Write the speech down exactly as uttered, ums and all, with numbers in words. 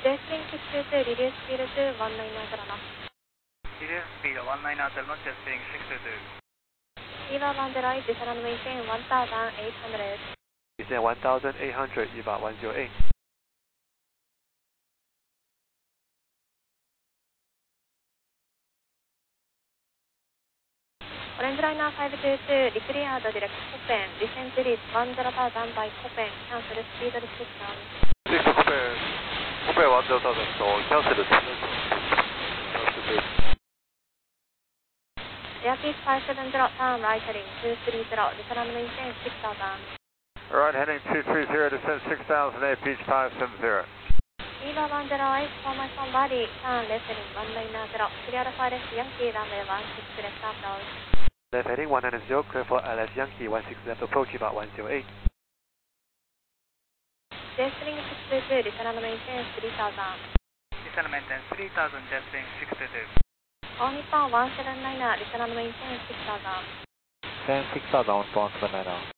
J S P six two two, reduce speed to one nine zero knots. Reduce speed one nine zero knots, J S P six two two. E V A one zero eight, descend and maintain one thousand eight hundred. Descend one thousand eight hundred, E V A one zero eight. Orange Liner five two two, declared direct Copen, descent release one zero thousand by Copen, cancel speed restriction. six Copen, Copen one zero thousand, so cancel the cancel. Airspeed five seven zero, turn right heading two three zero, descend and maintain six thousand. Right heading two three zero, descend six thousand, airpitch five seven zero. E V A one zero eight, formation body, turn left heading one nine zero, clear for L S Yankee, runway one six left approach. Left heading one nine zero, clear for L S Yankee one six left approach, E V A one zero eight. J S P six two two, descend and maintain three thousand. Descend and maintain three thousand, J S P six two two. All Nippon one seven nine, descend and maintain six thousand. Descend six thousand, one seven nine.